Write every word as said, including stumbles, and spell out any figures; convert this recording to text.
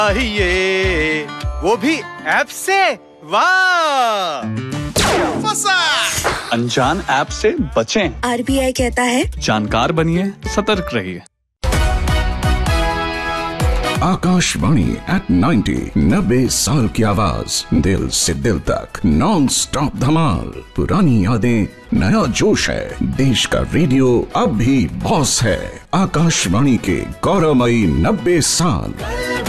चाहिए वो भी ऐप से। वाह, फंसा। अनजान ऐप से बचें। आरबीआई कहता है जानकार बनिए, सतर्क रहिए। आकाशवाणी एट नाइन्टी, नब्बे साल की आवाज, दिल से दिल तक, नॉन स्टॉप धमाल। पुरानी यादें, नया जोश है, देश का रेडियो अब भी बॉस है। आकाशवाणी के गौरवमयी नब्बे साल।